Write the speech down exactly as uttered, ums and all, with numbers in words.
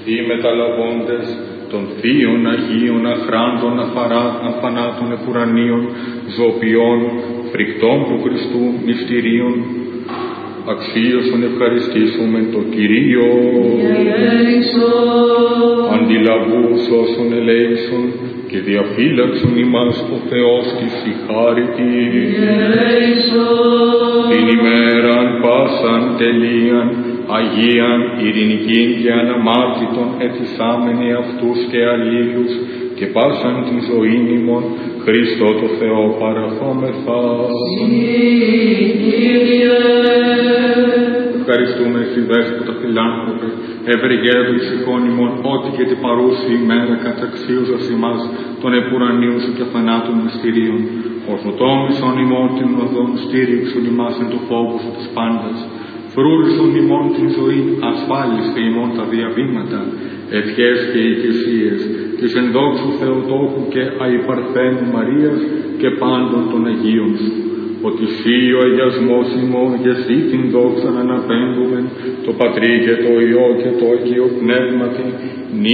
Οι μεταλαβώντες των θείων Αγίων αχράντων αφανάτων επουρανίων, ζωοποιών, φρικτών του Χριστού μυστηρίων, αξίωσον ευχαριστήσουμε το Κυρίο. Αντιλαβούς όσων ελέησον και διαφύλαξον ημάς ο Θεός της η χάρητη. Την ημέραν πάσαν τελείαν, Αγίαν, ειρηνικήν και αναμάρτητον εθισάμενοι αυτούς και αλλήλους και πάσαν την ζωήν ημών, Χριστό το Θεό παραχόμεθα. Ευχαριστούμε εσύ δέσποτα φιλάνθρωπε, ευεργέδου ησυχών ημών, ό,τι και την παρούση ημέρα καταξίουζας ημάς των επουρανίων σου και θανάτων μυστηρίων. Ορθοτόμησον ημών την οδόν, στήριξον ημάς εν το φόβο σου της πάντας. Φρούρισον ημών την ζωή, ασφάλιστε ημών τα διαβήματα, ευχές και οικεσίες της ενδόξου Θεοτόκου και αϊπαρθένου Μαρίας και πάντων των Αγίων σου. Ότι σύ ο αγιασμός ημών και σύ την δόξα να αναπέμπουμε, το Πατρί και το Υιό και το Αγίο Πνεύματι, νυν